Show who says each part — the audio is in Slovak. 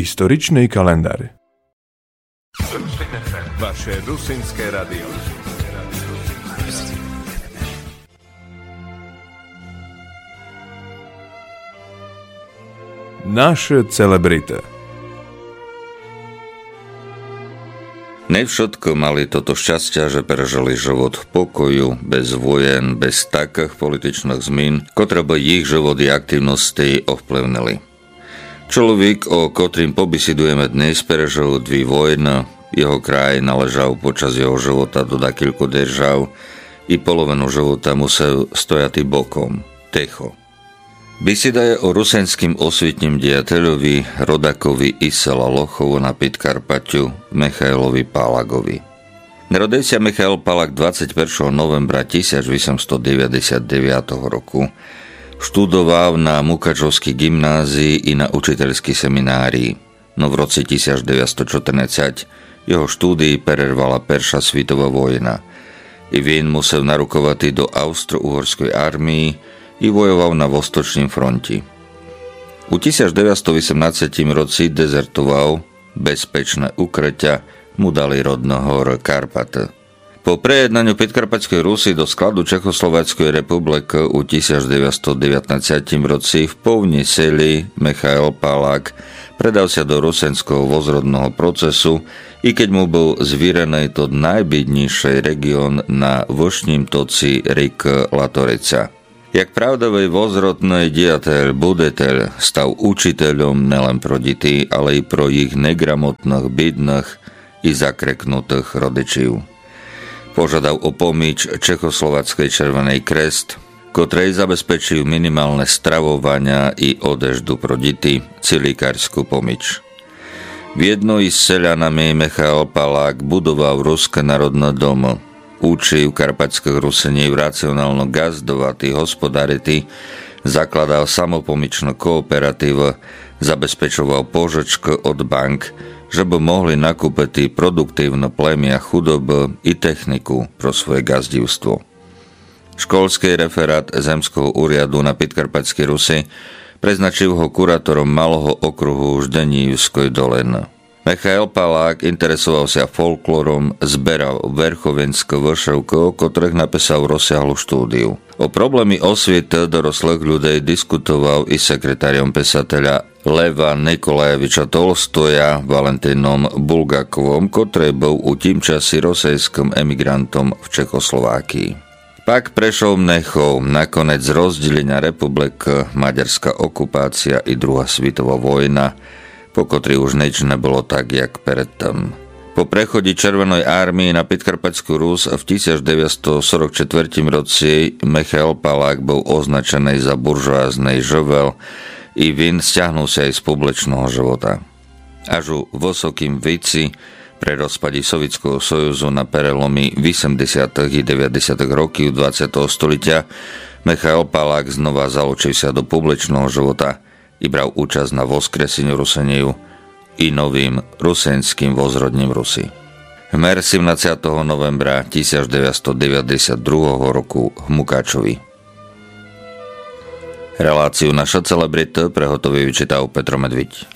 Speaker 1: Historičný kalendár.
Speaker 2: Vaše rusínske radio.
Speaker 1: Naše celebrity.
Speaker 3: Ne všetko mali toto šťastia, že prežili život v pokoju, bez vojen, bez takých političných zmín, ktoré by ich životy a aktivnosti ovplyvnili. Človek, o ktorým pobesedujeme dnes, prežil dve vojny, jeho kraj naležal počas jeho života do dakilku držav i polovinu života musel stojati bokom, techo. Beseda je o rusenským osvietním diateľovi, rodakovi iz sela Lochovo na Podkarpatiu, Michailovi Palagovi. Narodil sa Michail Palag 21. novembra 1899 roku. Študoval na Mukačovskej gymnázii i na učiteľskej seminárii, no v roce 1914 jeho štúdii prervala Prvá svetová vojna. I він musel narukovati do Austro-Uhorskej armii i vojoval na Vostočním fronti. U 1918 roci dezertoval, bezpečné ukrytia mu dali rodno hor Karpaty. Po prejednaniu Podkarpatskej Rusy do skladu Čechoslovenskej republiky u 1919 roci v povni seli Michail Palag predal sa do rusenského vozrodného procesu, i keď mu bol zvírený to najbydnejší región na vošním toci rik Latorica. Jak pravdový vozrodný diateľ, budeteľ stal učiteľom nelen pro deti, ale i pro ich negramotných, bidných i zakreknutých rodičov. Požiadal o pomíč Čechoslovenskej Červenej Krest, ktorej zabezpečujú minimálne stravovania i odeždu pro deti, cilikárskú pomíč. V jednej s seľanami Michail Palag budoval Ruské národné domy, učil karpatských Rusenív racionálno gazdovať i hospodarity, zakladal samopomičnú kooperatívu, zabezpečoval požičky od bank, že by mohli nakúpiť produktívne plemia chudoby i techniku pro svoje gazdivstvo. Školský referát Zemského úriadu na Podkarpatskej Rusi preznačil ho kurátorom malého okruhu Ždenívskoj doliny. Michail Palag interesoval sa folklorom, zberal verchovenské vršovky, o ktorých napísal rozsiahlu štúdiu. O problémy osviety doroslých ľudí diskutoval i sekretáriom písateľa Leva Nikolajeviča Tolstoja Valentínom Bulgakovom, ktorý bol u tým časi rosejským emigrantom v Čechoslovákii. Pak prešiel mnechov, nakoniec rozdelenia republiky, maďarská okupácia i druhá svetová vojna, po ktorej už nič nebolo tak, jak predtým. Po prechode Červenej armii na Podkarpatskú Rus v 1944 roci Michail Palag bol označený za buržoázny živel i він stiahnul sa aj z publičného života. Až u vysokým veku pre rozpade Sovietskeho sojuzu na prelomi 80. i 90. rokov 20. storočia Michail Palag znova zalúčil sa do publičného života i bral účasť na voskresení Rusenív i novým rusenským vozrodním Rusy. Hmer 17. novembra 1992 roku v Mukačovi. Reláciu Naša celebrita prehotový vyčítal Petro Medviť.